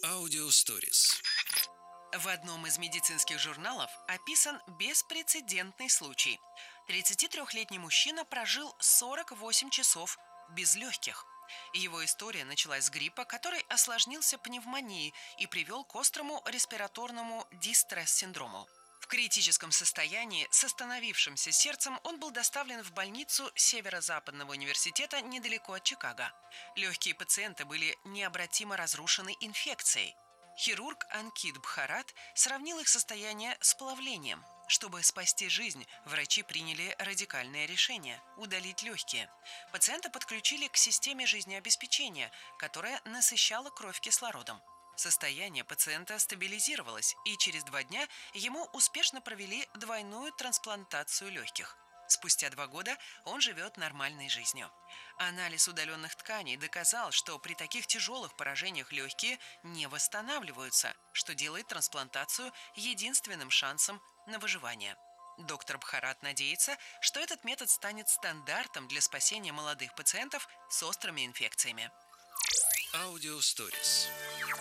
Аудиосторис. В одном из медицинских журналов описан беспрецедентный случай. 33-летний мужчина прожил 48 часов без легких. Его история началась с гриппа, который осложнился пневмонией и привел к острому респираторному дистресс-синдрому. В критическом состоянии с остановившимся сердцем он был доставлен в больницу Северо-Западного университета недалеко от Чикаго. Легкие пациента были необратимо разрушены инфекцией. Хирург Анкит Бхарат сравнил их состояние с плавлением. Чтобы спасти жизнь, врачи приняли радикальное решение – удалить легкие. Пациента подключили к системе жизнеобеспечения, которая насыщала кровь кислородом. Состояние пациента стабилизировалось, и через 2 дня ему успешно провели двойную трансплантацию легких. Спустя 2 года он живет нормальной жизнью. Анализ удаленных тканей доказал, что при таких тяжелых поражениях легкие не восстанавливаются, что делает трансплантацию единственным шансом на выживание. Доктор Бхарат надеется, что этот метод станет стандартом для спасения молодых пациентов с острыми инфекциями. Аудиосторис.